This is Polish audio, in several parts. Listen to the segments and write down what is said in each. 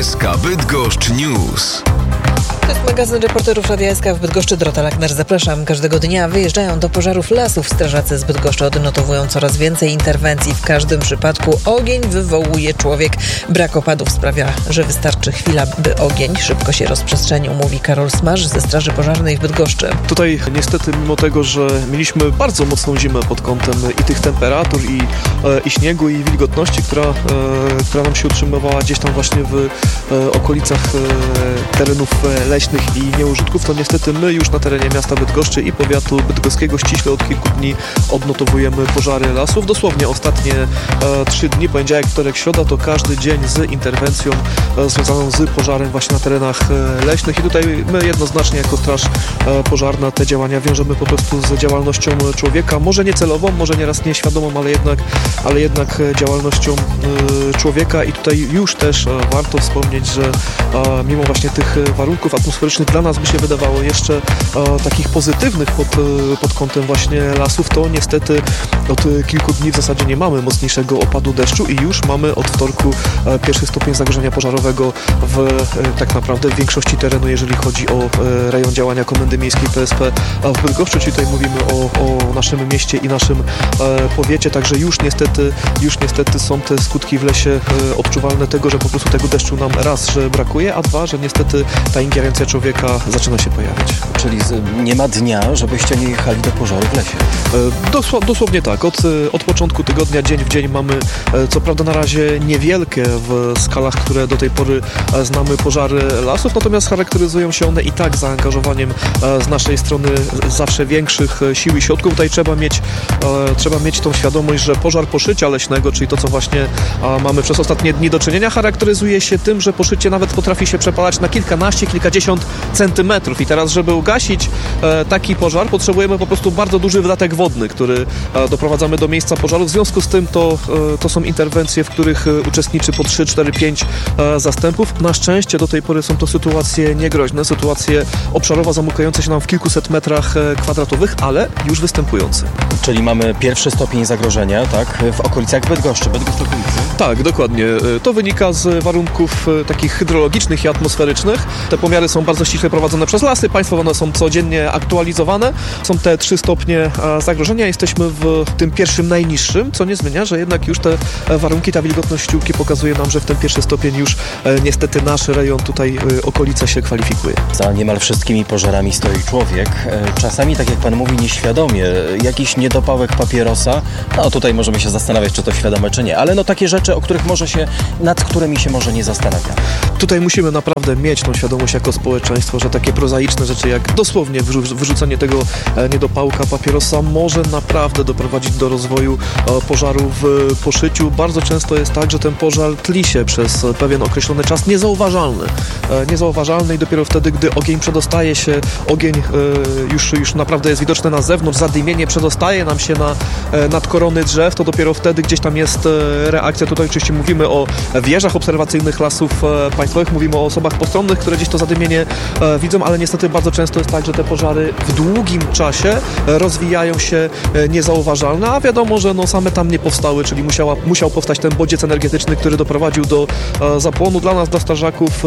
SK Bydgoszcz News. To jest magazyn reporterów Radia SK w Bydgoszczy. Dorota Lachner, zapraszam. Każdego dnia wyjeżdżają do pożarów lasów. Strażacy z Bydgoszczy odnotowują coraz więcej interwencji. W każdym przypadku ogień wywołuje człowiek. Brak opadów sprawia, że wystarczy chwila, by ogień szybko się rozprzestrzenił, mówi Karol Smaż ze Straży Pożarnej w Bydgoszczy. Tutaj niestety, mimo tego, że mieliśmy bardzo mocną zimę pod kątem i tych temperatur, i śniegu, i wilgotności, która nam się utrzymywała gdzieś tam właśnie w okolicach terenów leśnych i nieużytków, to niestety my już na terenie miasta Bydgoszczy i powiatu bydgoskiego ściśle od kilku dni odnotowujemy pożary lasów. Dosłownie ostatnie 3 dni, poniedziałek, wtorek, środa, to każdy dzień z interwencją związaną z pożarem właśnie na terenach leśnych i tutaj my jednoznacznie jako Straż Pożarna te działania wiążemy po prostu z działalnością człowieka, może niecelową, może nieraz nieświadomą, ale jednak działalnością człowieka i tutaj już też warto wspomnieć, że mimo właśnie tych warunków atmosferycznych dla nas by się wydawało jeszcze takich pozytywnych pod kątem właśnie lasów, to niestety od kilku dni w zasadzie nie mamy mocniejszego opadu deszczu i już mamy od wtorku pierwszy stopień zagrożenia pożarowego tak naprawdę w większości terenu, jeżeli chodzi o rejon działania Komendy Miejskiej PSP w Bydgoszczy, czyli tutaj mówimy o naszym mieście i naszym powiecie, także już niestety są te skutki w lesie odczuwalne tego, że po prostu tego deszczu nam raz, że brakuje, a dwa, że niestety ta ingerencja człowieka zaczyna się pojawiać. Czyli nie ma dnia, żebyście nie jechali do pożaru w lesie? Dosłownie tak. Od początku tygodnia, dzień w dzień mamy co prawda na razie niewielkie w skalach, które do tej pory znamy pożary lasów, natomiast charakteryzują się one i tak zaangażowaniem z naszej strony zawsze większych sił i środków. Tutaj trzeba mieć tą świadomość, że pożar poszycia leśnego, czyli to, co właśnie mamy przez ostatnie dni do czynienia, charakteryzuje się tym, że poszycie nawet potrafi się przepalać na kilkanaście, kilkadziesiąt centymetrów i teraz, żeby ugasić taki pożar, potrzebujemy po prostu bardzo duży wydatek wodny, który doprowadzamy do miejsca pożaru. W związku z tym to są interwencje, w których uczestniczy po 3, 4, 5 zastępów. Na szczęście do tej pory są to sytuacje niegroźne, sytuacje obszarowo zamykające się nam w kilkuset metrach kwadratowych, ale już występujące. Czyli mamy pierwszy stopień zagrożenia, tak, w okolicach Bydgoszczy, okolicy? Tak, dokładnie. To wynika z warunków takich hydrologicznych i atmosferycznych. Te pomiary są bardzo ściśle prowadzone przez lasy państwowe, one są codziennie aktualizowane. Są te 3 stopnie zagrożenia, jesteśmy w tym pierwszym najniższym, co nie zmienia, że jednak już te warunki, ta wilgotność ściółki pokazuje nam, że w ten pierwszy stopień już niestety nasz rejon tutaj okolica się kwalifikuje. Za niemal wszystkimi pożarami stoi człowiek. Czasami, tak jak pan mówi, nieświadomie. Jakiś niedopałek papierosa, no tutaj możemy się zastanawiać, czy to świadome, czy nie, ale no takie rzeczy, nad którymi się może nie zastanawiamy. Tutaj musimy naprawdę mieć tą świadomość jako społeczeństwo, że takie prozaiczne rzeczy jak dosłownie wyrzucenie tego niedopałka papierosa może naprawdę doprowadzić do rozwoju pożaru w poszyciu. Bardzo często jest tak, że ten pożar tli się przez pewien określony czas niezauważalny i dopiero wtedy, gdy ogień przedostaje się, już naprawdę jest widoczny na zewnątrz, zadymienie przedostaje nam się nad korony drzew, to dopiero wtedy gdzieś tam jest reakcja. Tutaj oczywiście mówimy o wieżach obserwacyjnych lasów państwowych, mówimy o osobach postronnych, które gdzieś to zadymienie widzą, ale niestety bardzo często jest tak, że te pożary w długim czasie rozwijają się niezauważalne, a wiadomo, że same tam nie powstały, czyli musiał powstać ten bodziec energetyczny, który doprowadził do zapłonu. Dla nas, dla strażaków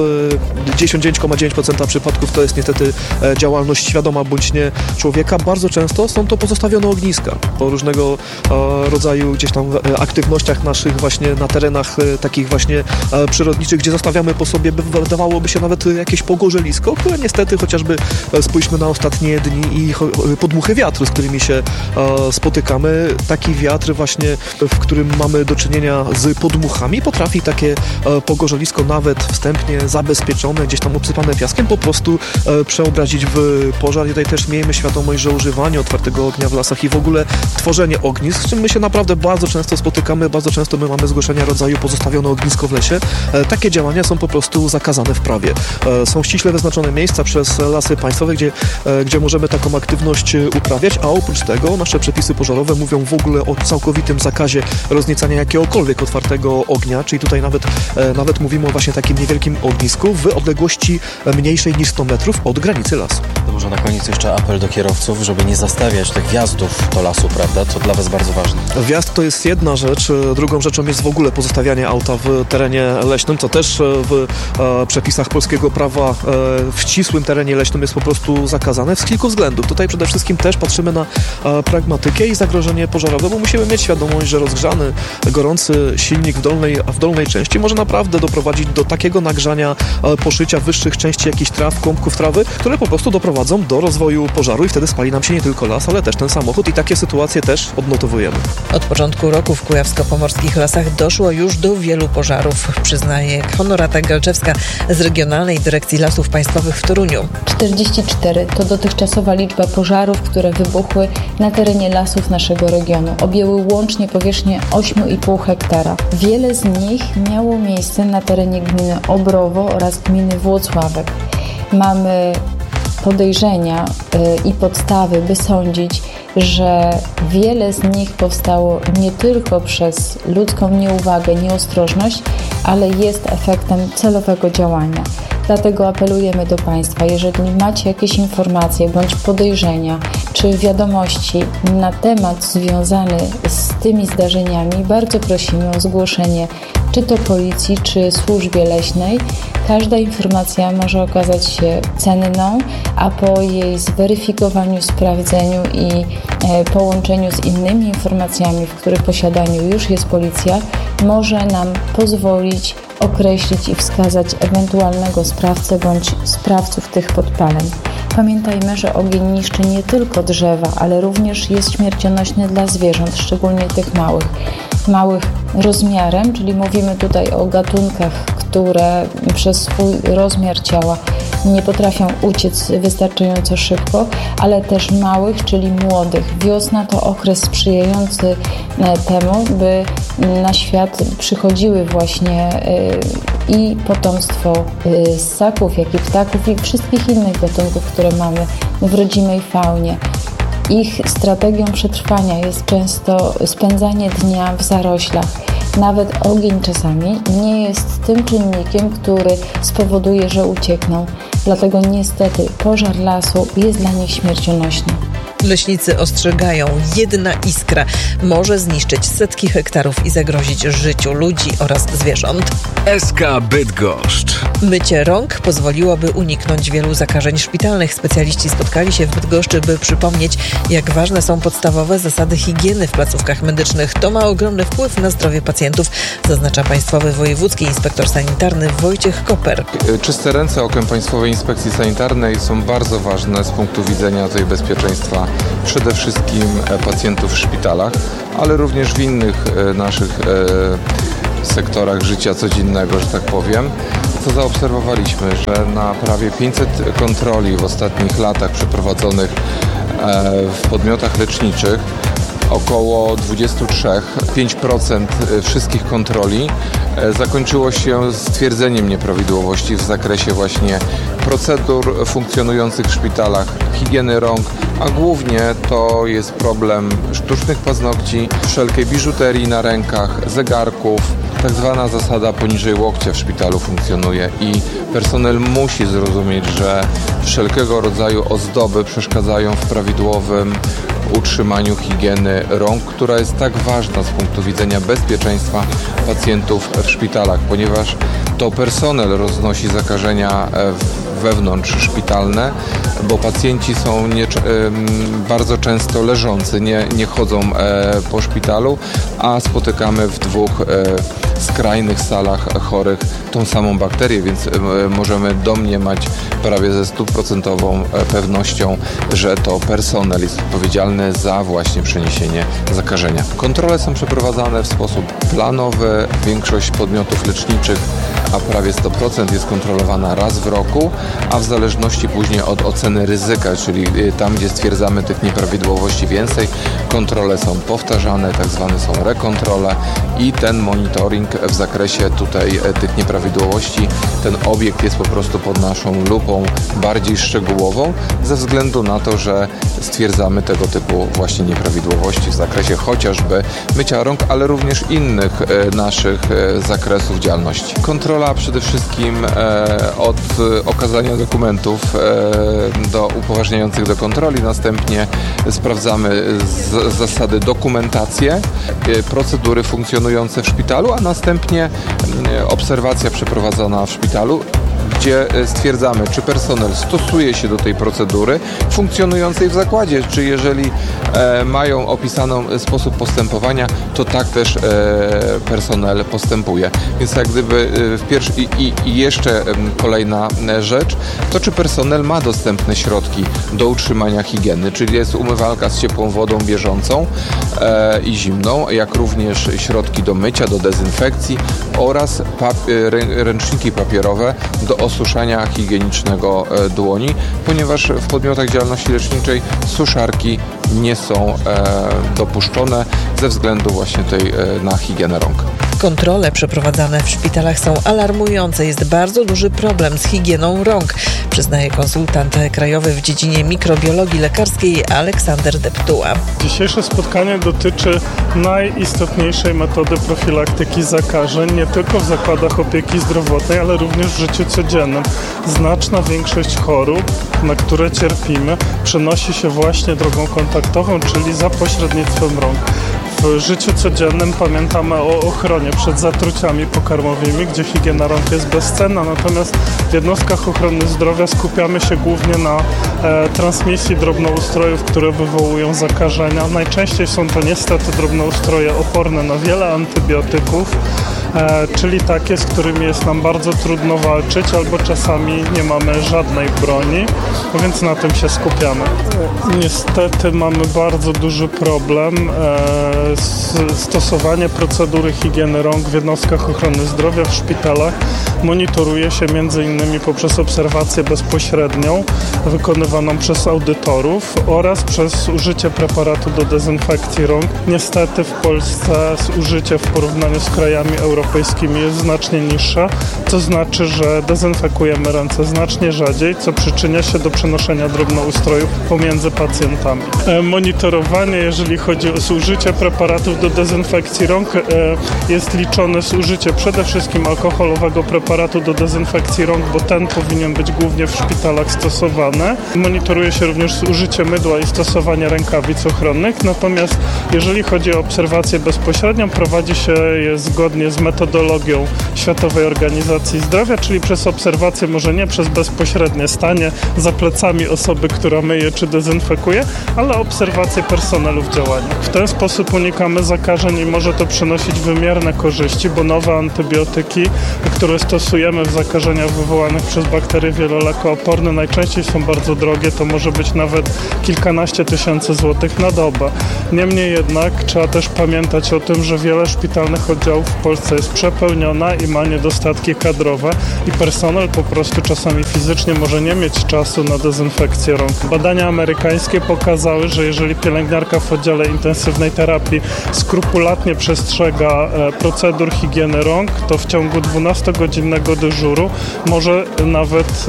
99,9% przypadków to jest niestety działalność świadoma bądź nie człowieka. Bardzo często są to pozostawione ogniska po różnego rodzaju gdzieś tam aktywnościach naszych właśnie na terenach takich właśnie przyrodniczych, gdzie zostawiamy po sobie, wydawałoby się nawet jakieś pogorzelisko, które niestety, chociażby spójrzmy na ostatnie dni i podmuchy wiatru, z którymi się spotykamy. Taki wiatr właśnie, w którym mamy do czynienia z podmuchami, potrafi takie pogorzelisko nawet wstępnie zabezpieczone, gdzieś tam obsypane piaskiem, po prostu przeobrazić w pożar. I tutaj też miejmy świadomość, że używanie otwartego ognia w lasach i w ogóle tworzenie ognisk, z czym my się naprawdę bardzo często spotykamy, bardzo często my mamy zgłoszenia rodzaju pozostawione ognisko w lesie. Takie działania są po prostu zakazane w prawie. Są ściśle wyznaczone miejsca przez lasy państwowe, gdzie możemy taką aktywność uprawiać, a oprócz tego nasze przepisy pożarowe mówią w ogóle o całkowitym zakazie rozniecania jakiegokolwiek otwartego ognia, czyli tutaj nawet mówimy o właśnie takim niewielkim ognisku w odległości mniejszej niż 100 metrów od granicy lasu. To może na koniec jeszcze apel do kierowców, żeby nie zastawiać tych wjazdów do lasu, prawda? To dla was bardzo ważne. Wjazd to jest jedna rzecz, drugą rzeczą jest w ogóle pozostawianie auta w terenie leśnym, co też w przepisach polskiego prawa w ścisłym terenie leśnym jest po prostu zakazane z kilku względów. Tutaj przede wszystkim też patrzymy na pragmatykę i zagrożenie pożarowe, bo musimy mieć świadomość, że rozgrzany, gorący silnik w dolnej części może naprawdę doprowadzić do takiego nagrzania poszycia wyższych części jakichś traw, kłąbków trawy, które po prostu doprowadzą do rozwoju pożaru i wtedy spali nam się nie tylko las, ale też ten samochód i takie sytuacje też odnotowujemy. Od początku roku w kujawsko-pomorskich lasach doszło już do wielu pożarów, przyznaje Honorata Galczewska z Regionalnej Dyrekcji Lasów Państwowych w Toruniu. 44 to dotychczasowa liczba pożarów, które wybuchły na terenie lasów naszego regionu. Objęły łącznie powierzchnię 8,5 hektara. Wiele z nich miało miejsce na terenie gminy Obrowo oraz gminy Włocławek. Mamy podejrzenia i podstawy, by sądzić, że wiele z nich powstało nie tylko przez ludzką nieuwagę, nieostrożność, ale jest efektem celowego działania. Dlatego apelujemy do Państwa, jeżeli macie jakieś informacje bądź podejrzenia czy wiadomości na temat związany z tymi zdarzeniami, bardzo prosimy o zgłoszenie czy to policji, czy służbie leśnej. Każda informacja może okazać się cenną, a po jej zweryfikowaniu, sprawdzeniu i połączeniu z innymi informacjami, w których posiadaniu już jest policja, może nam pozwolić określić i wskazać ewentualnego sprawcę bądź sprawców tych podpaleń. Pamiętajmy, że ogień niszczy nie tylko drzewa, ale również jest śmiercionośny dla zwierząt, szczególnie tych małych rozmiarem, czyli mówimy tutaj o gatunkach, które przez swój rozmiar ciała nie potrafią uciec wystarczająco szybko, ale też małych, czyli młodych. Wiosna to okres sprzyjający temu, by na świat przychodziły właśnie i potomstwo ssaków, jak i ptaków i wszystkich innych gatunków, które mamy w rodzimej faunie. Ich strategią przetrwania jest często spędzanie dnia w zaroślach. Nawet ogień czasami nie jest tym czynnikiem, który spowoduje, że uciekną. Dlatego niestety pożar lasu jest dla nich śmiercionośny. Leśnicy ostrzegają, jedna iskra może zniszczyć setki hektarów i zagrozić życiu ludzi oraz zwierząt. SK Bydgoszcz. Mycie rąk pozwoliłoby uniknąć wielu zakażeń szpitalnych. Specjaliści spotkali się w Bydgoszczy, by przypomnieć, jak ważne są podstawowe zasady higieny w placówkach medycznych. To ma ogromny wpływ na zdrowie pacjentów, zaznacza Państwowy Wojewódzki Inspektor Sanitarny Wojciech Koper. Czyste ręce okiem Państwowej Inspekcji Sanitarnej są bardzo ważne z punktu widzenia tej bezpieczeństwa przede wszystkim pacjentów w szpitalach, ale również w innych naszych sektorach życia codziennego, że tak powiem. Co zaobserwowaliśmy, że na prawie 500 kontroli w ostatnich latach przeprowadzonych w podmiotach leczniczych około 5% wszystkich kontroli zakończyło się stwierdzeniem nieprawidłowości w zakresie właśnie procedur funkcjonujących w szpitalach, higieny rąk, a głównie to jest problem sztucznych paznokci, wszelkiej biżuterii na rękach, zegarków. Tak zwana zasada poniżej łokcia w szpitalu funkcjonuje i personel musi zrozumieć, że wszelkiego rodzaju ozdoby przeszkadzają w prawidłowym utrzymaniu higieny rąk, która jest tak ważna z punktu widzenia bezpieczeństwa pacjentów w szpitalach, ponieważ to personel roznosi zakażenia wewnątrz szpitalne, bo pacjenci są bardzo często leżący, nie chodzą po szpitalu, a spotykamy w dwóch skrajnych salach chorych tą samą bakterię, więc możemy domniemać prawie ze 100% pewnością, że to personel jest odpowiedzialny za właśnie przeniesienie zakażenia. Kontrole są przeprowadzane w sposób planowy. Większość podmiotów leczniczych, a prawie 100% jest kontrolowana raz w roku, a w zależności później od oceny ryzyka, czyli tam, gdzie stwierdzamy tych nieprawidłowości więcej, kontrole są powtarzane, tak zwane są rekontrole i ten monitoring w zakresie tutaj tych nieprawidłowości, ten obiekt jest po prostu pod naszą lupą bardziej szczegółową ze względu na to, że stwierdzamy tego typu właśnie nieprawidłowości w zakresie chociażby mycia rąk, ale również innych naszych zakresów działalności. Kontrola przede wszystkim od okazania dokumentów do upoważniających do kontroli, następnie sprawdzamy zasady dokumentacje, procedury funkcjonujące w szpitalu, a następnie obserwacja przeprowadzona w szpitalu, gdzie stwierdzamy, czy personel stosuje się do tej procedury funkcjonującej w zakładzie, czy jeżeli mają opisany sposób postępowania, to tak też personel postępuje. Więc jak gdyby i jeszcze kolejna rzecz, to czy personel ma dostępne środki do utrzymania higieny, czyli jest umywalka z ciepłą wodą bieżącą i zimną, jak również środki do mycia, do dezynfekcji oraz ręczniki papierowe do osuszania higienicznego dłoni, ponieważ w podmiotach działalności leczniczej suszarki nie są dopuszczone ze względu właśnie na higienę rąk. Kontrole przeprowadzane w szpitalach są alarmujące. Jest bardzo duży problem z higieną rąk, przyznaje konsultant krajowy w dziedzinie mikrobiologii lekarskiej Aleksander Deptuła. Dzisiejsze spotkanie dotyczy najistotniejszej metody profilaktyki zakażeń, nie tylko w zakładach opieki zdrowotnej, ale również w życiu codziennym. Znaczna większość chorób, na które cierpimy, przenosi się właśnie drogą kontaktową, czyli za pośrednictwem rąk. W życiu codziennym pamiętamy o ochronie przed zatruciami pokarmowymi, gdzie higiena rąk jest bezcenna, natomiast w jednostkach ochrony zdrowia skupiamy się głównie na transmisji drobnoustrojów, które wywołują zakażenia. Najczęściej są to niestety drobnoustroje oporne na wiele antybiotyków, czyli takie, z którymi jest nam bardzo trudno walczyć, albo czasami nie mamy żadnej broni, więc na tym się skupiamy. Niestety mamy bardzo duży problem. Stosowanie procedury higieny rąk w jednostkach ochrony zdrowia, w szpitalach monitoruje się m.in. poprzez obserwację bezpośrednią wykonywaną przez audytorów oraz przez użycie preparatu do dezynfekcji rąk. Niestety w Polsce zużycie w porównaniu z krajami europejskimi jest znacznie niższe, co znaczy, że dezynfekujemy ręce znacznie rzadziej, co przyczynia się do przenoszenia drobnoustrojów pomiędzy pacjentami. Monitorowanie, jeżeli chodzi o zużycie preparatów do dezynfekcji rąk, jest liczone zużycie przede wszystkim alkoholowego preparatu do dezynfekcji rąk, bo ten powinien być głównie w szpitalach stosowany. Monitoruje się również zużycie mydła i stosowanie rękawic ochronnych, natomiast jeżeli chodzi o obserwację bezpośrednią, prowadzi się je zgodnie z metodologią Światowej Organizacji Zdrowia, czyli przez obserwację, może nie przez bezpośrednie stanie za plecami osoby, która myje czy dezynfekuje, ale obserwację personelu w działaniu. W ten sposób unikamy zakażeń i może to przynosić wymierne korzyści, bo nowe antybiotyki, które stosujemy w zakażeniach wywołanych przez bakterie wielolekooporne, najczęściej są bardzo drogie, to może być nawet kilkanaście tysięcy złotych na dobę. Niemniej jednak trzeba też pamiętać o tym, że wiele szpitalnych oddziałów w Polsce jest przepełniona i ma niedostatki kadrowe i personel po prostu czasami fizycznie może nie mieć czasu na dezynfekcję rąk. Badania amerykańskie pokazały, że jeżeli pielęgniarka w oddziale intensywnej terapii skrupulatnie przestrzega procedur higieny rąk, to w ciągu 12-godzinnego dyżuru może nawet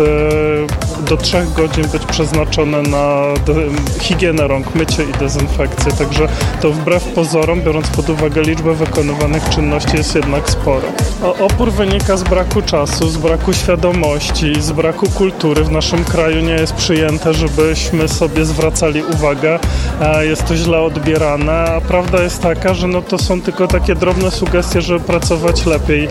do 3 godzin być przeznaczone na higienę rąk, mycie i dezynfekcję. Także to wbrew pozorom, biorąc pod uwagę liczbę wykonywanych czynności, jest jednak sporo. Opór wynika z braku czasu, z braku świadomości, z braku kultury. W naszym kraju nie jest przyjęte, żebyśmy sobie zwracali uwagę. Jest to źle odbierane, a prawda jest taka, że to są tylko takie drobne sugestie, żeby pracować lepiej.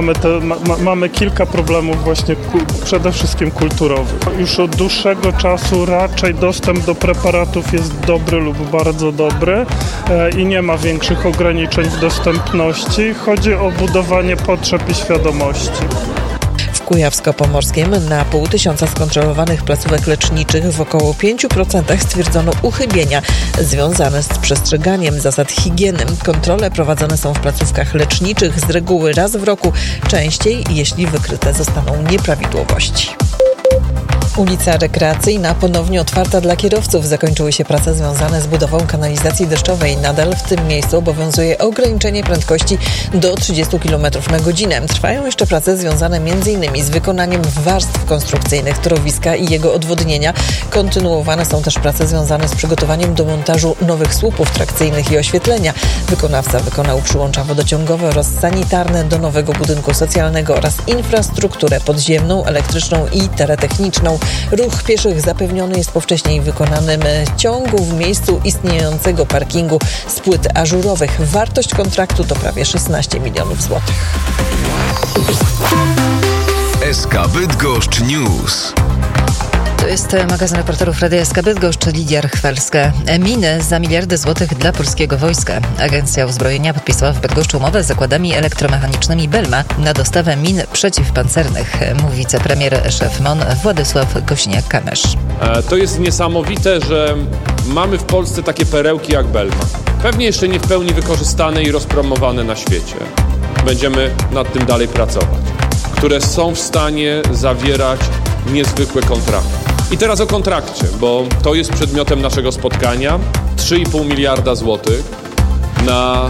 Mamy kilka problemów właśnie przede wszystkim kulturowych. Już od dłuższego czasu raczej dostęp do preparatów jest dobry lub bardzo dobry i nie ma większych ograniczeń w dostępności. Chodzi o budowanie potrzeb i świadomości. W Kujawsko-Pomorskiem na 500 skontrolowanych placówek leczniczych w około 5% stwierdzono uchybienia związane z przestrzeganiem zasad higieny. Kontrole prowadzone są w placówkach leczniczych z reguły raz w roku, częściej jeśli wykryte zostaną nieprawidłowości. Ulica Rekreacyjna ponownie otwarta dla kierowców. Zakończyły się prace związane z budową kanalizacji deszczowej. Nadal w tym miejscu obowiązuje ograniczenie prędkości do 30 km na godzinę. Trwają jeszcze prace związane m.in. z wykonaniem warstw konstrukcyjnych torowiska i jego odwodnienia. Kontynuowane są też prace związane z przygotowaniem do montażu nowych słupów trakcyjnych i oświetlenia. Wykonawca wykonał przyłącza wodociągowe oraz sanitarne do nowego budynku socjalnego oraz infrastrukturę podziemną, elektryczną i teletechniczną. Ruch pieszych zapewniony jest po wcześniej wykonanym ciągu w miejscu istniejącego parkingu z płyt ażurowych. Wartość kontraktu to prawie 16 milionów złotych. SK Bydgoszcz News. To jest magazyn reporterów Radia SK Bydgoszcz, Lidia Rchwelska. Miny za miliardy złotych dla polskiego wojska. Agencja Uzbrojenia podpisała w Bydgoszczy umowę z zakładami elektromechanicznymi Belma na dostawę min przeciwpancernych, mówi wicepremier szef MON Władysław Kosiniak-Kamysz. To jest niesamowite, że mamy w Polsce takie perełki jak Belma. Pewnie jeszcze nie w pełni wykorzystane i rozpromowane na świecie. Będziemy nad tym dalej pracować. Które są w stanie zawierać niezwykłe kontrakty. I teraz o kontrakcie, bo to jest przedmiotem naszego spotkania. 3,5 miliarda złotych na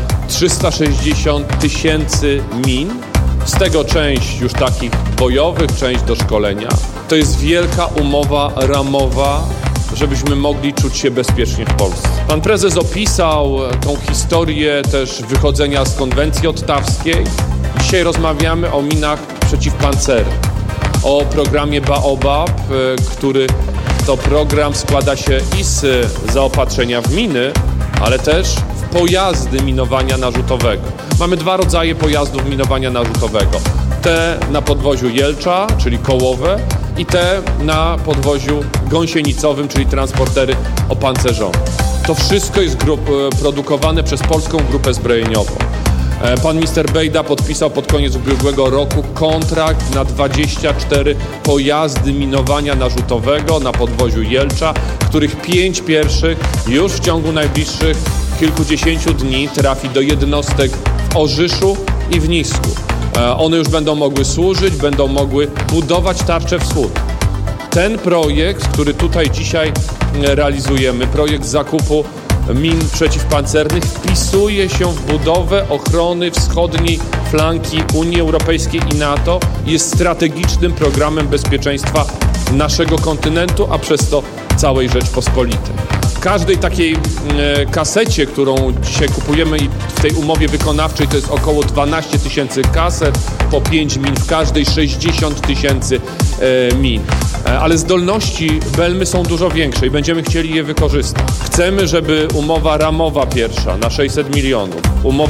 360 000 min. Z tego część już takich bojowych, część do szkolenia. To jest wielka umowa ramowa, żebyśmy mogli czuć się bezpiecznie w Polsce. Pan prezes opisał tą historię też wychodzenia z konwencji ottawskiej. Dzisiaj rozmawiamy o minach przeciwpancernych, o programie Baobab, który to program składa się i z zaopatrzenia w miny, ale też w pojazdy minowania narzutowego. Mamy dwa rodzaje pojazdów minowania narzutowego. Te na podwoziu Jelcza, czyli kołowe, i te na podwoziu gąsienicowym, czyli transportery opancerzone. To wszystko jest produkowane przez Polską Grupę Zbrojeniową. Pan minister Bejda podpisał pod koniec ubiegłego roku kontrakt na 24 pojazdy minowania narzutowego na podwoziu Jelcza, których 5 pierwszych już w ciągu najbliższych kilkudziesięciu dni trafi do jednostek w Orzyszu i w Nisku. One już będą mogły służyć, będą mogły budować tarczę wschód. Ten projekt, który tutaj dzisiaj realizujemy, projekt zakupu min przeciwpancernych, wpisuje się w budowę ochrony wschodniej flanki Unii Europejskiej i NATO. Jest strategicznym programem bezpieczeństwa naszego kontynentu, a przez to całej Rzeczpospolitej. W każdej takiej kasecie, którą dzisiaj kupujemy i w tej umowie wykonawczej, to jest około 12 000 kaset, po 5 min w każdej, 60 000 min. Ale zdolności Belmy są dużo większe i będziemy chcieli je wykorzystać. Chcemy, żeby umowa ramowa pierwsza na 600 milionów,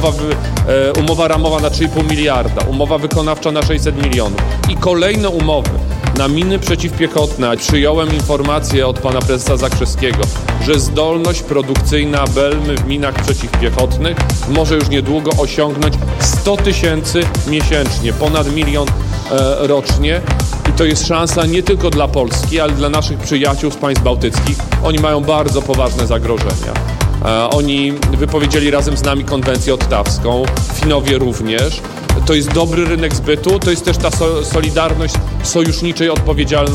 umowa ramowa na 3,5 miliarda, umowa wykonawcza na 600 milionów i kolejne umowy na miny przeciwpiechotne. Przyjąłem informację od pana prezesa Zakrzewskiego, że zdolność produkcyjna Belmy w minach przeciwpiechotnych może już niedługo osiągnąć 100 000 miesięcznie, ponad 1 000 000 rocznie. I to jest szansa nie tylko dla Polski, ale dla naszych przyjaciół z państw bałtyckich. Oni mają bardzo poważne zagrożenia. Oni wypowiedzieli razem z nami konwencję ottawską, Finowie również. To jest dobry rynek zbytu, to jest też ta solidarność sojuszniczej odpowiedzialności.